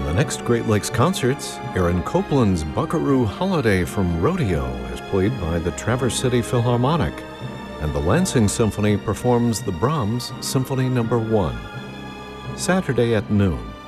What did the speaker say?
the next Great Lakes concerts, Aaron Copland's Buckaroo Holiday from Rodeo is played by the Traverse City Philharmonic, and the Lansing Symphony performs the Brahms Symphony No. 1. Saturday at noon,